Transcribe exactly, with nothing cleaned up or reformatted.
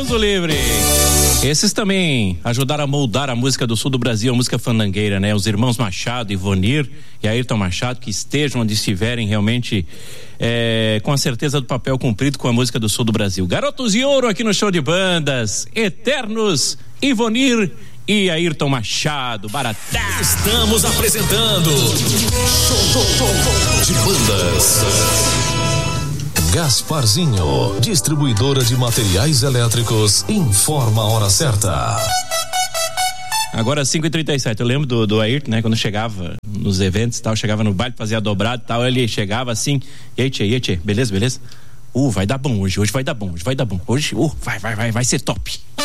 Deus o livre. Esses também ajudaram a moldar a música do sul do Brasil, a música fandangueira, né? Os irmãos Machado, Ivonir e Ayrton Machado, que estejam onde estiverem realmente é, com a certeza do papel cumprido com a música do sul do Brasil. Garotos de Ouro aqui no Show de Bandas, eternos Ivonir e Ayrton Machado, Baratá. Estamos apresentando Show, show, show de Bandas. Gasparzinho, distribuidora de materiais elétricos, informa a hora certa. Agora cinco e trinta e sete, eu lembro do, do Ayrton, né, quando chegava nos eventos e tal, chegava no baile, fazia dobrado e tal, ele chegava assim, e aí tchê, e aí tchê, beleza, beleza? Uh, vai dar bom hoje, hoje vai dar bom, hoje vai dar bom, hoje, uh, vai, vai, vai, vai ser top.